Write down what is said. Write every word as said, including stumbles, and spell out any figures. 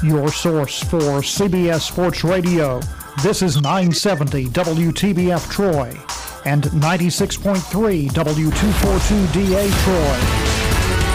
your source for C B S Sports Radio. This is nine seventy W T B F Troy and ninety-six point three W two forty-two D A Troy.